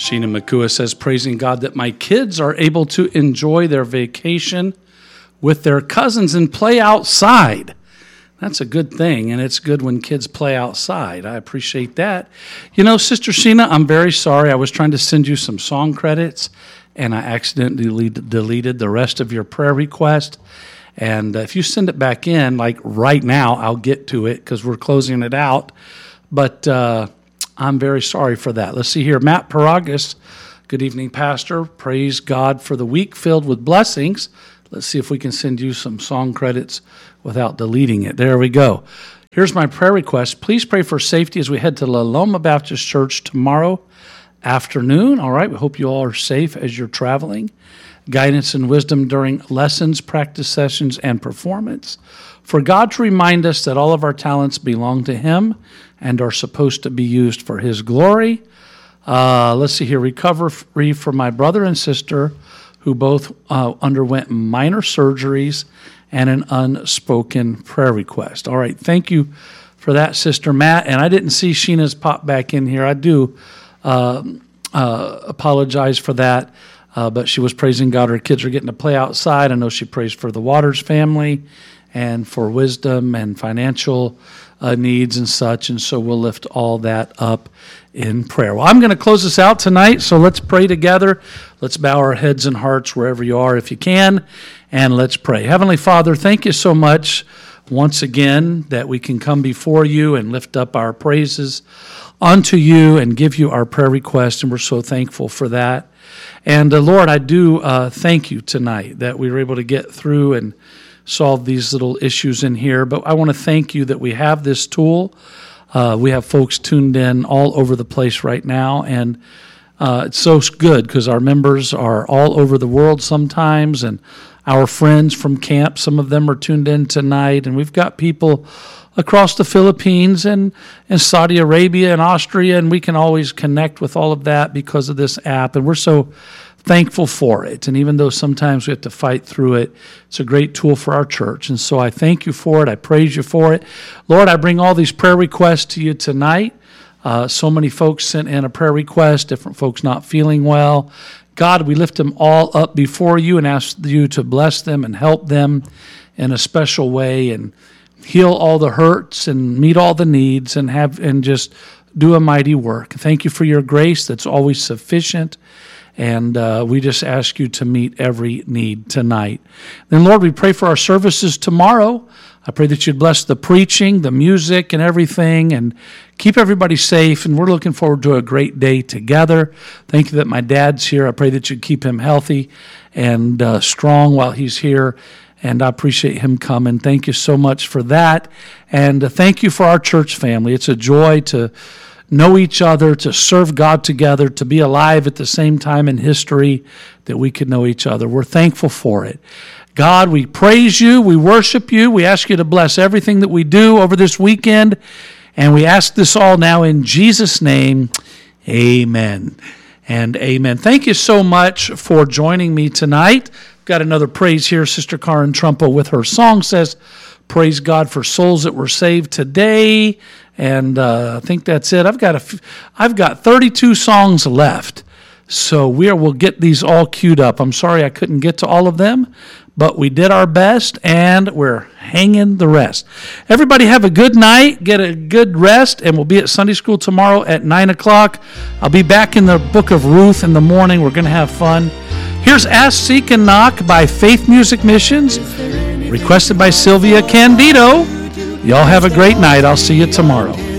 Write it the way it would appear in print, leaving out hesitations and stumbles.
Sheena Makua says, praising God that my kids are able to enjoy their vacation with their cousins and play outside. That's a good thing, and it's good when kids play outside. I appreciate that. You know, Sister Sheena, I'm very sorry. I was trying to send you some song credits, and I accidentally deleted the rest of your prayer request. And if you send it back in, like right now, I'll get to it because we're closing it out. But I'm very sorry for that. Let's see here. Matt Paragas, good evening, Pastor. Praise God for the week filled with blessings. Let's see if we can send you some song credits without deleting it. There we go. Here's my prayer request. Please pray for safety as we head to La Loma Baptist Church tomorrow afternoon. All right, we hope you all are safe as you're traveling. Guidance and wisdom during lessons, practice sessions, and performance. For God to remind us that all of our talents belong to Him and are supposed to be used for His glory. Let's see here. Recovery for my brother and sister who both underwent minor surgeries and an unspoken prayer request. All right, thank you for that, Sister Matt. And I didn't see Sheena's pop back in here. I do apologize for that. But she was praising God. Her kids are getting to play outside. I know she prays for the Waters family and for wisdom and financial needs and such. And so we'll lift all that up in prayer. Well, I'm going to close this out tonight. So let's pray together. Let's bow our heads and hearts wherever you are if you can. And let's pray. Heavenly Father, thank you so much once again that we can come before you and lift up our praises unto you and give you our prayer request. And we're so thankful for that. And Lord, I do thank you tonight that we were able to get through and solve these little issues in here. But I want to thank you that we have this tool. We have folks tuned in all over the place right now. And it's so good because our members are all over the world sometimes. And our friends from camp, some of them are tuned in tonight. And we've got people across the Philippines and Saudi Arabia and Austria, and we can always connect with all of that because of this app, and we're so thankful for it. And even though sometimes we have to fight through it, it's a great tool for our church, and so I thank you for it. I praise you for it. Lord, I bring all these prayer requests to you tonight. So many folks sent in a prayer request, different folks not feeling well. God, we lift them all up before you and ask you to bless them and help them in a special way and heal all the hurts and meet all the needs and just do a mighty work. Thank you for your grace that's always sufficient. And we just ask you to meet every need tonight. Then, Lord, we pray for our services tomorrow. I pray that you'd bless the preaching, the music, and everything, and keep everybody safe. And we're looking forward to a great day together. Thank you that my dad's here. I pray that you'd keep him healthy and strong while he's here. And I appreciate him coming. Thank you so much for that. And thank you for our church family. It's a joy to know each other, to serve God together, to be alive at the same time in history that we could know each other. We're thankful for it. God, we praise you. We worship you. We ask you to bless everything that we do over this weekend. And we ask this all now in Jesus' name. Amen and amen. Thank you so much for joining me tonight. Got another praise here. Sister Karen Trumpo with her song says, praise God for souls that were saved today. And I think that's it. I've got 32 songs left. So we'll get these all queued up. I'm sorry I couldn't get to all of them, but we did our best and we're hanging the rest. Everybody have a good night, get a good rest, and we'll be at Sunday school tomorrow at 9 o'clock. I'll be back in the book of Ruth in the morning. We're going to have fun. Here's Ask, Seek, and Knock by Faith Music Missions, requested by Sylvia Candido. Y'all have a great night. I'll see you tomorrow.